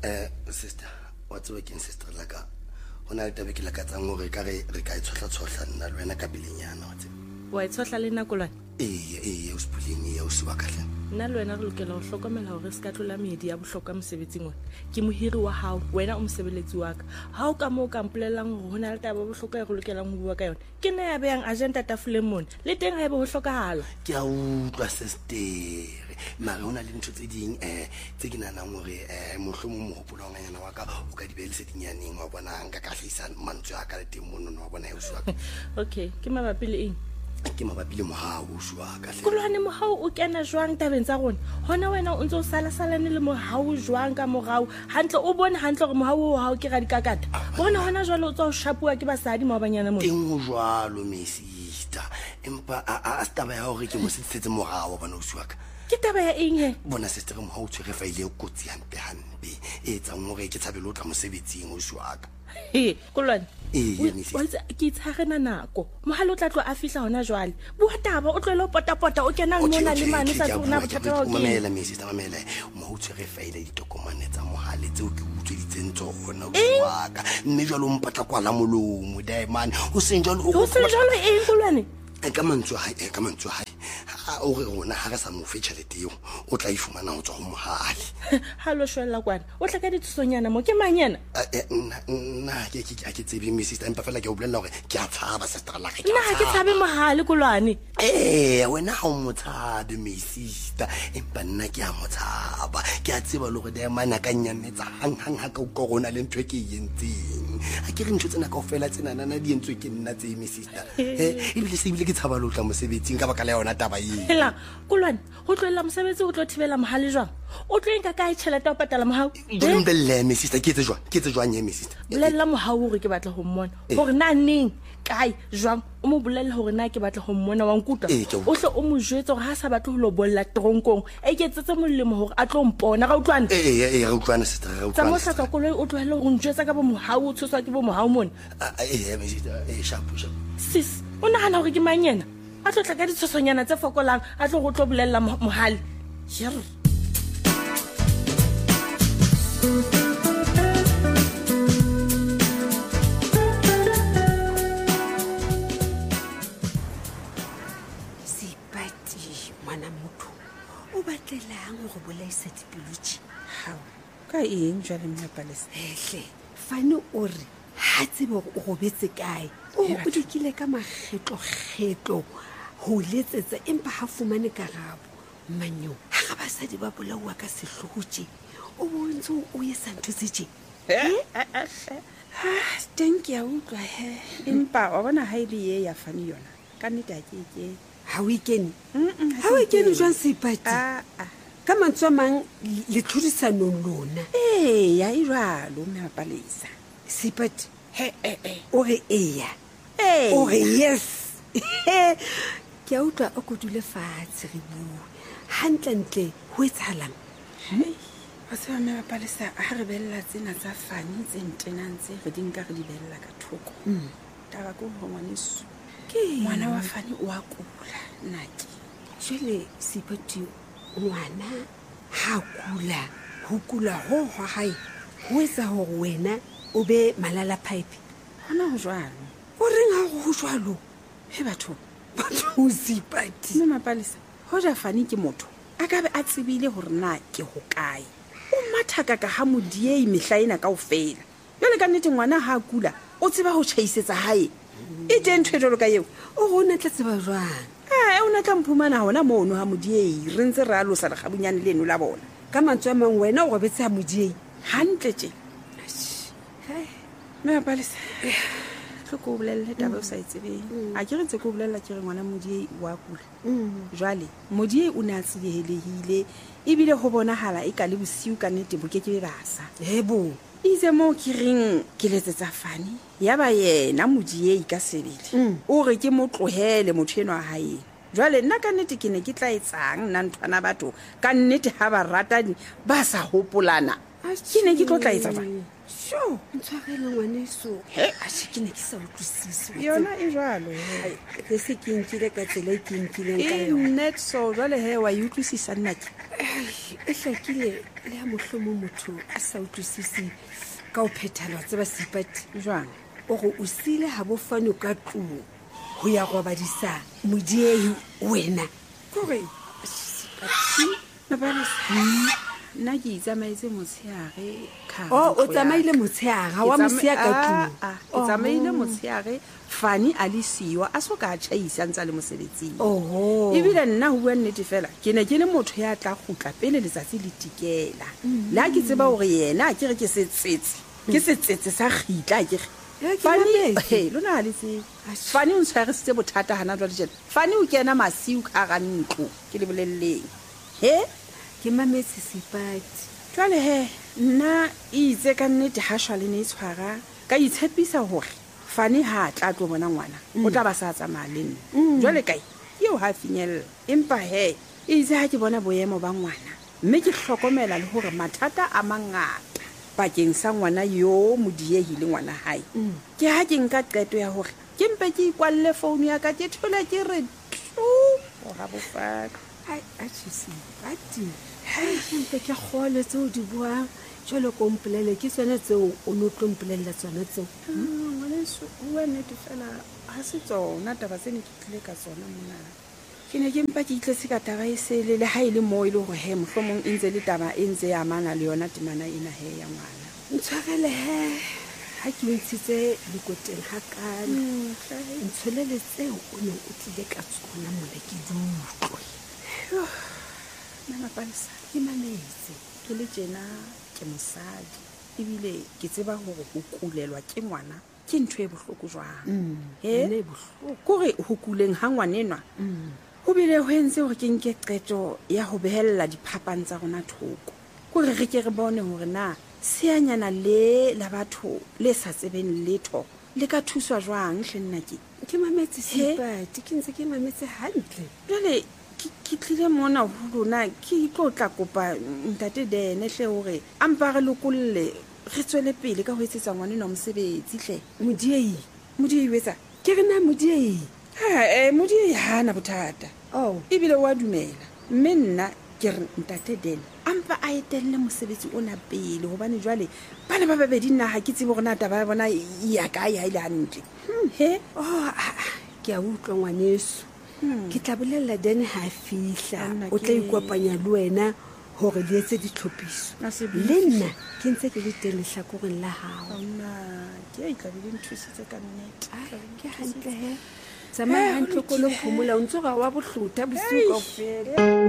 Sister, what's working, sister? Like, ona le tabe ke la ka tsang hore ka re ka itshotla nna le wena ka bilenyana wa tseba. Wa itshotla le nna kolwane? O spuleng o se wa kahle. Nna le wena re lokela ho hlokomela hore se ka tlola meedi ya bohlokwa mosebetsing ona. Ke mohiri wa hao, wena o mosebeletsi wa ka. Ha o ka mo ka mpolelang hore hona le taba bohlokwa re lokelang ho bua ka yona. Ke nna ya beyang agenda tafoleng mona. Le teng ha eba ho hlokahala. Ke a utlwa sister. Mara hona le ntho tse ding tse ke nanang hore mohlomong mohopolo wa nganyana wa ka o ka di beile dinyaneng wa bona nka ka hlisa mantswe a ka le teng mono wa bona e o swa. Okay, ke mabapi le eng? Ke mabapi le mohao o swa ka hle. Kolwane mohao o kena jwang tabeng tsa rona? Hona wena o ntse o salasalane le mohao jwang ka morao? Hantle o bone hantle hore mohao wa hao ke radikakata. Bona hona jwale o tswa o shapua ke basadi mo banyana mona. Teng o jwalo sister. Empa a staba ya hore ke mo setsetse morao bona o swa ka. Ke taba ya eng he? Bona sister mo ha o tshwere faile o kotsi hampe e tsang hore ke tshabelo o tla mosebetsing o swa ka. Kolwane. Wa ke itshagena nako. Mohalo o tla tlo a fihla hona jwale. Bua taba o tlwele o potapota o kena mona le mane sa tsona bothata ba o ke. Mamela sister mamela. Mo ho tshwere faile ditokomane tsa mohale tseo ke utsweditseng tsona o swa ka. Mme jwalo o mpatla kwala molomo diamond. O seng jwalo eng Kolwane? Ka mantswe hae o re rona ha re sa mo fe tšhelete eo o tla ifumana ho tswa ho mohale. Hallo shwella kwana o tla ka ditsonyana mo ke manyana. Nna ke tsebe me sister empa fela ke o bolella hore ke a tshaba sister la ke. Nna ke tshabe mohale Kolwane. Wena ha o mo tshabe me sister empa nna ke a mo tshaba ke a tseba le hore diamana ka nyametsa hang ha ka o rona le ntwe ke yentseng a ke re ntwe tsena kaofela tsena nana di entswe ke nna tse me sister ebile ke tshaba lo tla mosebetsing ka baka la yona taba e. Hela Kolwane ho tlohela mosebetsi o tlo thibela mohale jwang? O tlo nka kae tšhelete o patala mohao? Mbelle me sister ke tse jwang ye me sister. Bolella mohao hore ke batla ho mmona hore na neng kae jwang o mo bolella hore na ke batla ho mmona wa nkuta o hle o mo jwetsa hore ha sa batla ho lo bolla tronkong e ke tsetse molemo hore a tlo mpona ga utlwana. Ra utlwana sister ra utlwana. Tsa mo hlatsa koloi o tlohela ho njwetsa ka bo mohao o tshoswa ke bo mohao mona. Me sister sharp. Sis o nahana hore ke manyena a tlo tla ka ditshosonyana tse fokolang a tlo go tlo bolella mohale. Jere go bolaisa dipilutši hao ka eng jwale Mmapalesa? Hle Fane o re ha tsebe go go betse kae o dikile ka makgetlo ho letsetsa empa ha fumane karabo manyo ha basadi ba bolawa ka sehlotse o bontse o ye santho tse teng ke a utlwa he empa wa bona ha ile ye ya Fane yona ka nnete a ke ha weekend jwang Seipati ka mantswe mang le tlhodisano lona ya iralo Mmapalesa Seipati o re o re yes ke a utlwa o kodule fatshe re bua hantle ho etsahalang wa tseba Mmapalesa ha re bella tsena tsa Fane tse ntenang tse re di nka re di bella ka thoko taba ko ho ngwaneso ngwana wa Fane o a kula nnake jwale Seipati ngwana ha kula ho kula ho hae ho etsa hore wena o be malala pipe hona ho jwalo o reng ha go jwalo he batho Seipati Mmapalesa ho ja Fane ke motho a ka be a tsebile hore na ke ho kae o mathaka ka ha modiei mehlaena kaofela jwale ka nnete ngwana ha kula o tseba ho tshaisetsa hae e teng thwelo ka eo o gona tla tseba jwang o na tla mphumana hona mono ha modiei re ntse re a losa le gabunyane leno la bona ka mantswe a mang wena o gobetse ha modiei hantle tje Mmapalesa ko bolelle taba o sa itsebeng a ke re tse ko bolella ke re ngwana modiei wa kula jwale modiei o ne a tsielehile ebile ho bonahala e ka le bosiu ka nnete bo ke basa hebo itse mo ke reng ke letsetsa Fane ya ba yena modiei ka sebele o re ke mo tlohele motho eno a hae jwale nna ka nnete ke ne ke tla etsang nna nthwana batho ka nnete ha ba ratani ba sa hopolana ke ne ke tlo tla etsa jwang sure ntshwarele ngwaneso ashe ke ne ke sa utlwisise yona e jalo ke se ke nkile ka tsela e ke nkileng ka e yona net so jwale he wa e utlwisisa nna ke e hlakile le ya mohlomong motho a sa utlwisise ka o phethala wa tseba seipati jwang o go o sile ha bofano ka tlong ho ya robadisa modiehi wena kore nna ke itsamaetse motsheare o tsamaile motsheare wa mosia ka tlong ke tsamaile motsheare fane a le siwa a so ka tšhaisa ntse a le mosebetsing ebile nna ho bua nnete fela ke ne ke le motho ya tla gutla pele letsatsi le tikela le ha ke tseba gore yena a kere ke setsetse sa gitla a kere lona ga letse fane o ntshwaresitse bothata gana jwa dijena fane o kena masiu ka ga ntlo ke le boleleleng ke mametse seipati jwale he nna e itse ka nnete ga le ne e tshwara ka itshepisa gore fane ha a tla tlo bona ngwana o tla ba sa tsamaya le nna jwale kae eo ha finyelela empa he e itse ha ke bona boemo ba ngwana mme ke tlhokomela le gore mathata a mangata bakeng sa ngwana yo modiehi le ngwana hae ke ha ke nka qeto ya gore ke mpe ke ikwalle founu ya ka ke thola ke re tlu o ga bofaka empe ke kgole tseo di buang jalo ko mpolele ke tsone tseo o ne o tlo mpolelela tsone tseo ngwaneso bua nnete fela ga se tsona taba tse ne ke tlile ka tsona mona ke ne ke mpa ke itletse ka taba e sele le ga e le mo e le gore he mohlomong e ntse le taba e ntse ya amana le yona temana ena he ya ngwana ntshwarele he ga ke ntshitse lekoteng ga kana ntsholele tseo o ne o tlile ka tsona mone ke dutlwe mamapalesa ke mametse ke le tjena ke mosadi ebile ke tseba gore go kulelwa ke ngwana ke ntho e bohloko jwang kore ho kuleng ha ngwanenwa ho bile ho entse gore ke nke qeto ya ho behella diphapang tsa rona thoko kore re ke re bone gore na seanyana le la batho le sa tsebeng letho le ka thuswa jwang hle nna ke mametse seipati ke ntse ke mametse hantle jwale ke tlile mona ho lona ke tlo tla kopa ntate dene hle hore a mpa re lokolle re tswele pele ka ho etsetsa ngwanenwa mosebetsi hle modiehi wetsa ke re na modiehi modiehi hana bothata ebile wa dumela mme nna ke re ntate dene a mpa a etelle mosebetsi ona pele hobane jwale bana ba babedi nna ha ke tsebe gore na taba ya bona ya ka ya ile hantle ke a utlwa ngwaneso ke tla bolela dene ha fihla o tla ikopanya le wena gore le etse ditlhophiso le nna ke ntse ke le teng lehlakoreng la hao ke a itlabile nthusitse ka nnete ke hantle he tsamaya hantle ko le phomola o ntse ga wa bohlotha bosiu kaofela